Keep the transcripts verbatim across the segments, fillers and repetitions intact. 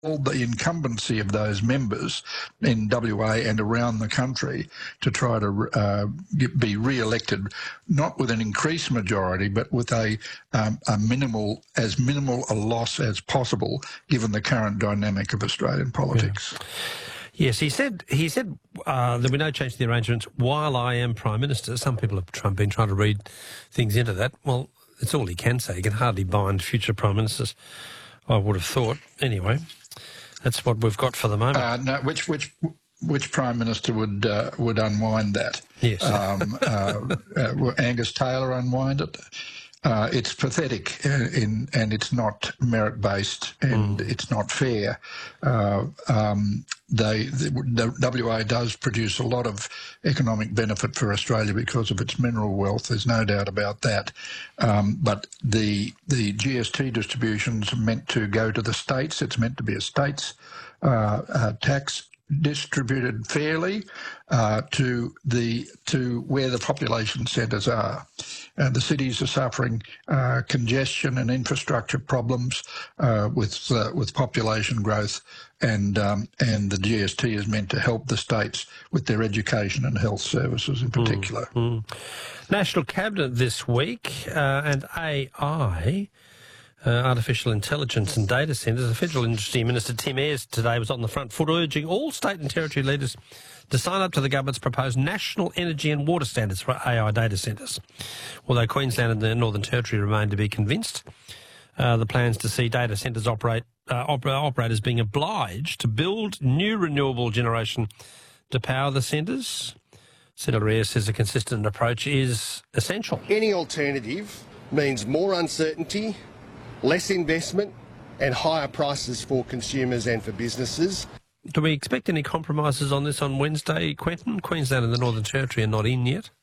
the incumbency of those members in W A and around the country to try to uh, get, be re-elected, not with an increased majority, but with a, um, a minimal, as minimal a loss as possible, given the current dynamic of Australian politics. Yeah. Yes, he said he said uh, there'll be no change to the arrangements while I am Prime Minister. Some people have been trying to read things into that. Well, it's all he can say. He can hardly bind future Prime Ministers, I would have thought. Anyway, that's what we've got for the moment. Uh, no, which which which Prime Minister would uh, would unwind that? Yes. Um, uh, uh, will Angus Taylor unwind it? Uh, it's pathetic, uh, in, and it's not merit-based, and mm. it's not fair. Uh, um, they, the, the W A does produce a lot of economic benefit for Australia because of its mineral wealth. There's no doubt about that. Um, but the the G S T distributions are meant to go to the states. It's meant to be a states uh, uh, tax, distributed fairly uh, to the to where the population centres are. Uh, the cities are suffering uh, congestion and infrastructure problems uh, with uh, with population growth, and um, and the G S T is meant to help the states with their education and health services in particular. Mm, mm. National Cabinet this week uh, and A I. Uh, artificial intelligence and data centres. The Federal Industry Minister Tim Ayres today was on the front foot urging all state and territory leaders to sign up to the government's proposed national energy and water standards for A I data centres. Although Queensland and the Northern Territory remain to be convinced, uh, the plans to see data centres operate uh, oper operators being obliged to build new renewable generation to power the centres. Senator Ayres says a consistent approach is essential. Any alternative means more uncertainty, less investment and higher prices for consumers and for businesses. Do we expect any compromises on this on Wednesday, Quentin? Queensland and the Northern Territory are not in yet.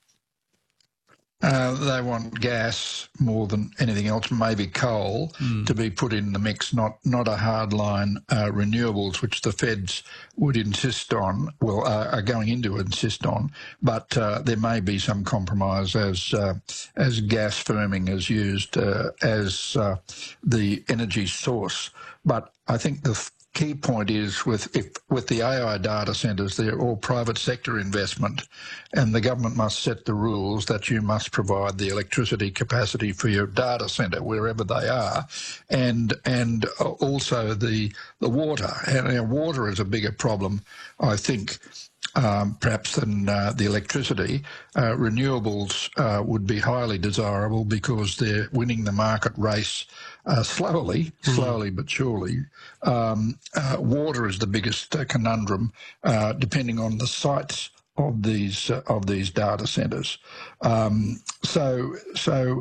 Uh, they want gas more than anything else, maybe coal, mm. to be put in the mix, not not a hardline uh, renewables, which the feds would insist on, well, uh, are going in to insist on. But uh, there may be some compromise as uh, as gas firming is used uh, as uh, the energy source. But I think the key point is with if with the A I data centres, they're all private sector investment, and the government must set the rules that you must provide the electricity capacity for your data centre wherever they are, and and also the the water. And you know, water is a bigger problem, I think, Um, perhaps than uh, the electricity. Uh, renewables uh, would be highly desirable because they're winning the market race uh, slowly, mm. slowly but surely. Um, uh, water is the biggest uh, conundrum, uh, depending on the sites of these uh, of these data centres. Um, so so.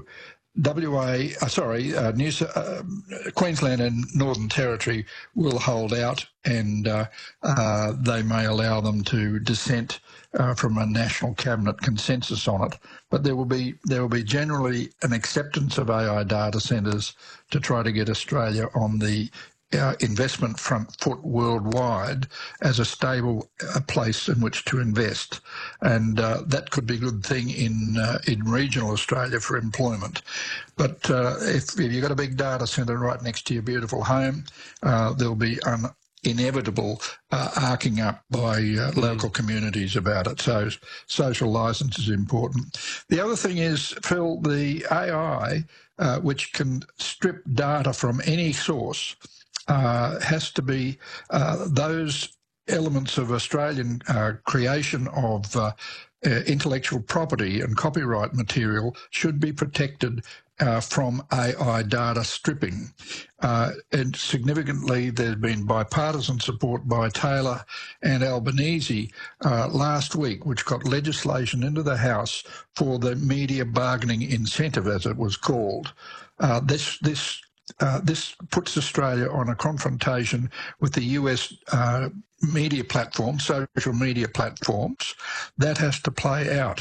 W A, uh, sorry, uh, New, uh, Queensland and Northern Territory will hold out, and uh, uh, they may allow them to dissent uh, from a national cabinet consensus on it. But there will be there will be generally an acceptance of A I data centres to try to get Australia on the Uh, investment front foot worldwide as a stable uh, place in which to invest, and uh, that could be a good thing in uh, in regional Australia for employment. But uh, if, if you've got a big data centre right next to your beautiful home, uh, there'll be an inevitable uh, arcing up by uh, local communities about it. So social licence is important. The other thing is, Phil, the A I, uh, which can strip data from any source, Uh, has to be uh, those elements of Australian uh, creation of uh, uh, intellectual property and copyright material should be protected uh, from A I data stripping. Uh, and significantly, there's been bipartisan support by Taylor and Albanese uh, last week, which got legislation into the House for the media bargaining incentive, as it was called. Uh, this this Uh, this puts Australia on a confrontation with the U S uh, media platforms, social media platforms. That has to play out.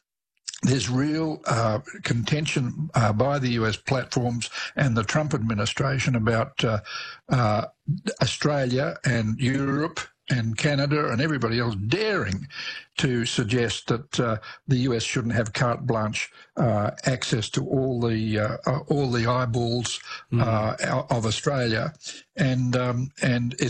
There's real uh, contention uh, by the U S platforms and the Trump administration about uh, uh, Australia and Europe and Canada and everybody else daring to suggest that uh, the U S shouldn't have carte blanche uh, access to all the uh, uh, all the eyeballs uh, of Australia, and um, and